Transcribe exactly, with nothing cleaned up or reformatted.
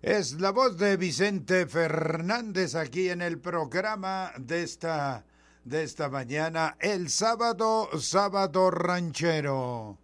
Es la voz de Vicente Fernández aquí en el programa de esta, de esta mañana, el sábado, sábado ranchero.